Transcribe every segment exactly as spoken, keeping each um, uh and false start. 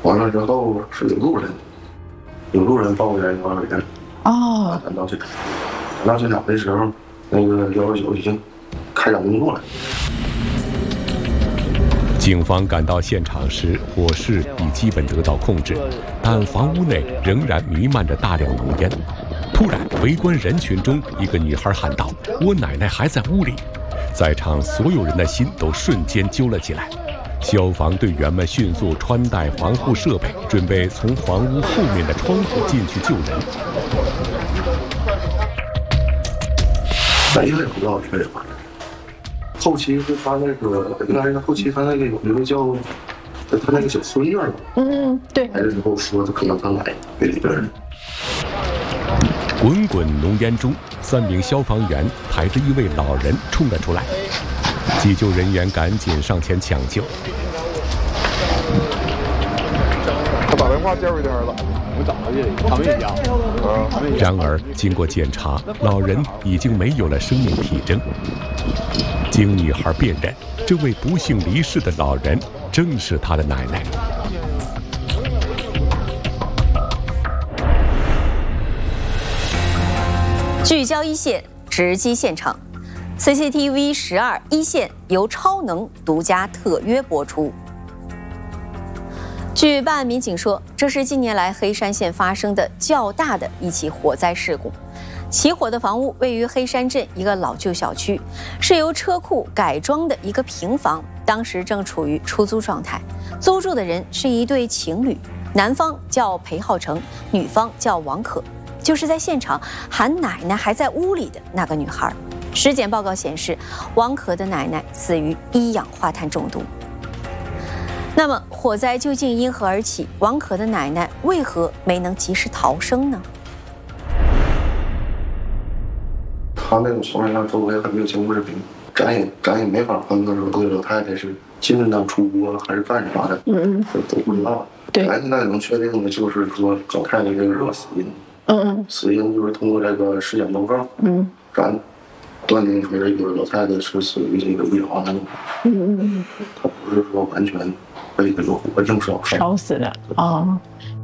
完了之后是有路人，有路人报的幼儿园。 哦。 赶到现场，赶到现场的时候，那个幺幺九已经开展工作了。 警方赶到现场时，火势已基本得到控制，但房屋内仍然弥漫着大量浓烟。突然，围观人群中一个女孩喊道：“我奶奶还在屋里！”在场所有人的心都瞬间揪了起来。消防队员们迅速穿戴防护设备，准备从房屋后面的窗户进去救人。 咱应该也不知道这个吧？后期是他那个，应该是后期他那个有一个叫他那个小孙女吧？ 嗯，对。 来了之后说，他可能他奶给里边人。 滚滚浓烟中，三名消防员抬着一位老人冲了出来，急救人员赶紧上前抢救。 他打电话叫回他了，我们找他去，他们也家。 然而，经过检查，老人已经没有了生命体征。经女孩辨认，这位不幸离世的老人正是她的奶奶。 聚焦一线，直击现场。C C T V 十二一线由超能独家特约播出。据办案民警说，这是近年来黑山县发生的较大的一起火灾事故。起火的房屋位于黑山镇一个老旧小区，是由车库改装的一个平房，当时正处于出租状态。租住的人是一对情侣，男方叫裴浩成，女方叫王可，就是在现场喊奶奶还在屋里的那个女孩。尸检报告显示，王可的奶奶死于一氧化碳中毒。那么，火灾究竟因何而起？王可的奶奶为何没能及时逃生呢？ 他那种情况下，周围还没有监控视频，咱也咱也没法分个说这个老太太是进的出锅还是干啥的， 嗯嗯， 都不知道。 对， 咱现在能确定的就是说老太太这个死因， 嗯嗯， 死因就是通过这个尸检报告，嗯，咱断定出这个老太太是死于这个一氧化碳中毒，嗯嗯嗯，她不是说完全被这个活性烧烧死的啊。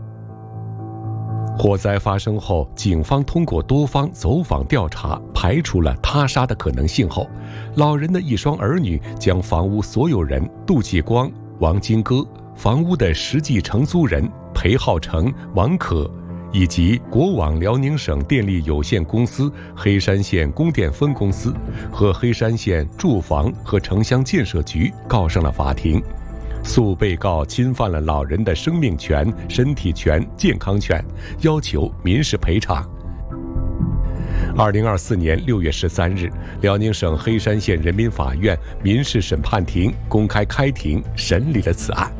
火灾发生后，警方通过多方走访调查，排除了他杀的可能性后，老人的一双儿女将房屋所有人杜继光、王金歌、房屋的实际承租人裴浩成、王可，以及国网辽宁省电力有限公司黑山县供电分公司和黑山县住房和城乡建设局告上了法庭。诉被告侵犯了老人的生命权、身体权、健康权，要求民事赔偿。二零二四年六月十三日，辽宁省黑山县人民法院民事审判庭公开开庭审理了此案。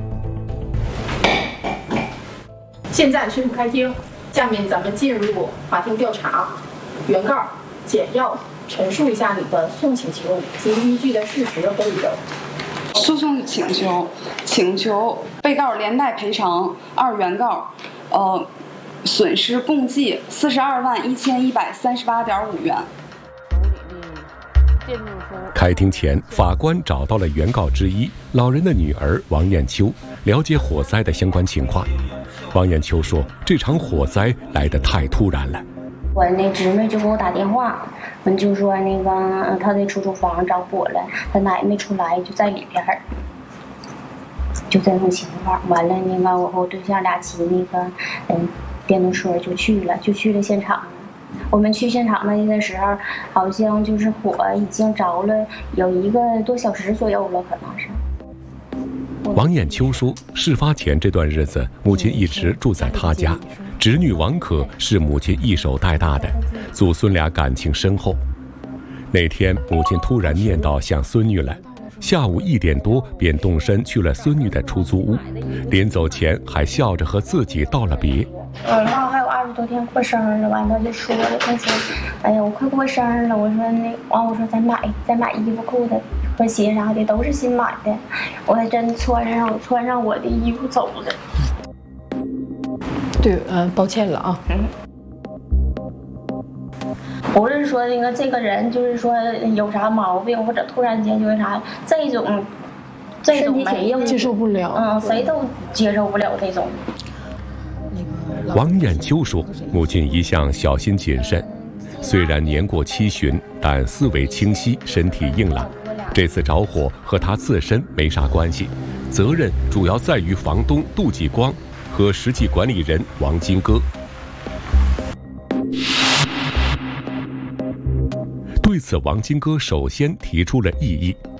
现在宣布开庭，下面咱们进入法庭调查。原告简要陈述一下你的诉请求及依据的事实和理由。 诉讼请求，请求被告连带赔偿二原告，呃，损失共计四十二万一千一百三十八点五元。 开庭前，法官找到了原告之一老人的女儿王艳秋，了解火灾的相关情况。王艳秋说，这场火灾来得太突然了。 我那侄女就给我打电话，就说那个他的出租房着火了，他奶没出来，就在里边，就这种情况。完了，那个我和我对象俩骑那个嗯电动车就去了，就去了现场。我们去现场那个时候，好像就是火已经着了有一个多小时左右了，可能是。 王艳秋说，事发前这段日子，母亲一直住在她家，侄女王可是母亲一手带大的，祖孙俩感情深厚。那天，母亲突然念叨想孙女了，下午一点多便动身去了孙女的出租屋，临走前还笑着和自己道了别。 嗯，然后还有二十多天过生日了，完他就说了，他说，哎呀，我快过生日了，我说那完我说再买再买衣服裤子和鞋啥的都是新买的，我还真穿上穿上我的衣服走了。 对，嗯，抱歉了啊。嗯。 不是说那个这个人就是说有啥毛病，或者突然间就是啥这种这种没有接受不了， 嗯，谁都接受不了这种。 王艳秋说，母亲一向小心谨慎，虽然年过七旬，但思维清晰，身体硬朗。这次着火和她自身没啥关系，责任主要在于房东杜继光和实际管理人王金戈。对此，王金戈首先提出了异议。